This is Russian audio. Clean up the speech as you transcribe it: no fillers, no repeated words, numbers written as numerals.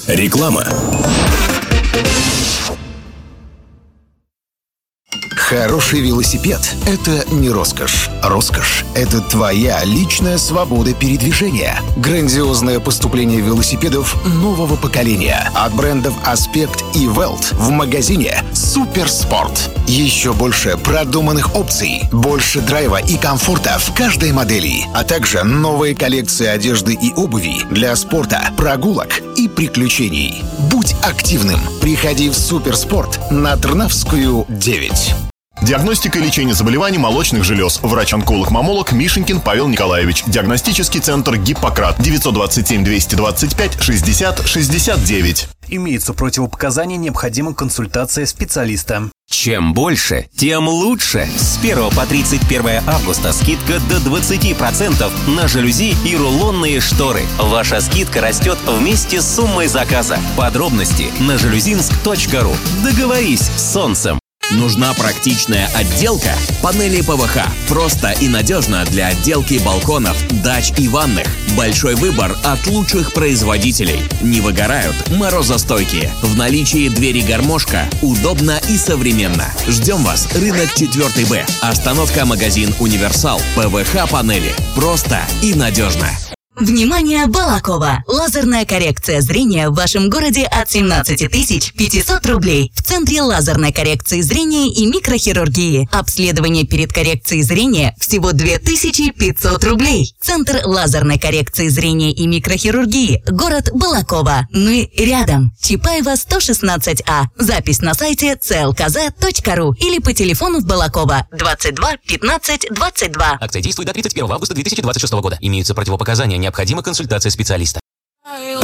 Реклама. Хороший велосипед – это не роскошь. Роскошь – это твоя личная свобода передвижения. Грандиозное поступление велосипедов нового поколения от брендов Аспект и Велт в магазине Суперспорт. Еще больше продуманных опций, больше драйва и комфорта в каждой модели, а также новые коллекции одежды и обуви для спорта, прогулок и приключений. Будь активным. Приходи в Суперспорт на Трнавскую, 9. Диагностика и лечение заболеваний молочных желез. Врач-онколог-мамолог Мишенькин Павел Николаевич. Диагностический центр «Гиппократ». 927-225-60-69. Имеются противопоказания, необходима консультация специалиста. Чем больше, тем лучше. С 1 по 31 августа скидка до 20% на жалюзи и рулонные шторы. Ваша скидка растет вместе с суммой заказа. Подробности на жалюзинск.ру. Договорись с солнцем. Нужна практичная отделка? Панели ПВХ. Просто и надежно для отделки балконов, дач и ванных. Большой выбор от лучших производителей. Не выгорают, морозостойкие. В наличии двери-гармошка. Удобно и современно. Ждем вас. Рынок 4Б. Остановка магазин «Универсал». ПВХ панели. Просто и надежно. Внимание, Балаково! Лазерная коррекция зрения в вашем городе от 17 500 рублей. В Центре лазерной коррекции зрения и микрохирургии. Обследование перед коррекцией зрения всего 2500 рублей. Центр лазерной коррекции зрения и микрохирургии. Город Балаково. Мы рядом. Чапаева, 116А. Запись на сайте clkz.ru или по телефону в Балаково 22 15 22. Акция действует до 31 августа 2026 года. Имеются противопоказания. Необходима консультация специалиста.